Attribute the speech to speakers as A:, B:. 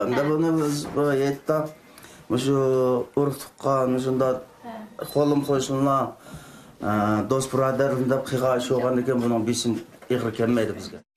A: Анда буны biz aytda şu urf tuqqan, şunda qo'lim qo'shilma do'st birodar unda qiyg'ash bo'lgan ekan, buning besim ig'ir kelmaydi bizga.